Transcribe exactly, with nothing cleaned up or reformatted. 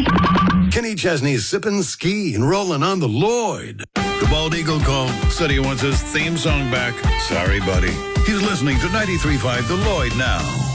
Kenny Chesney's sipping ski and rolling on the Lloyd. The Bald Eagle called, said he wants his theme song back. Sorry, buddy. He's listening to ninety-three point five The Lloyd now.